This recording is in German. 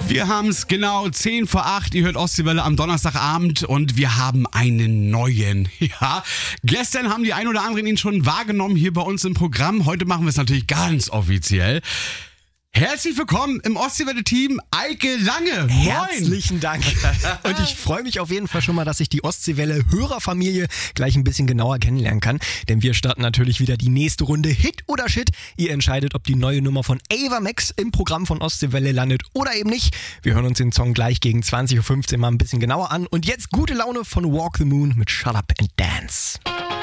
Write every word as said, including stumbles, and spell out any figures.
Wir haben es genau zehn vor acht. Ihr hört Ostseewelle am Donnerstagabend und wir haben einen neuen. Ja, gestern haben die ein oder anderen ihn schon wahrgenommen hier bei uns im Programm. Heute machen wir es natürlich ganz offiziell. Herzlich willkommen im Ostseewelle-Team, Eike Lange. Moin. Herzlichen Dank. Und ich freue mich auf jeden Fall schon mal, dass ich die Ostseewelle-Hörerfamilie gleich ein bisschen genauer kennenlernen kann. Denn wir starten natürlich wieder die nächste Runde Hit oder Shit. Ihr entscheidet, ob die neue Nummer von Ava Max im Programm von Ostseewelle landet oder eben nicht. Wir hören uns den Song gleich gegen zwanzig Uhr fünfzehn mal ein bisschen genauer an. Und jetzt gute Laune von Walk the Moon mit Shut Up and Dance.